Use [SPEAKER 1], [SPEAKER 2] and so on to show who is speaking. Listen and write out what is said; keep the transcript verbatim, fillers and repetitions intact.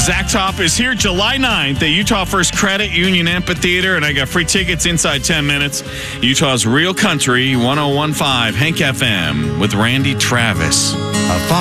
[SPEAKER 1] Zach Top is here July ninth at Utah First Credit Union Amphitheater, and I got free tickets inside ten minutes. Utah's Real Country, one oh one point five Hank F M with Randy Travis.
[SPEAKER 2] A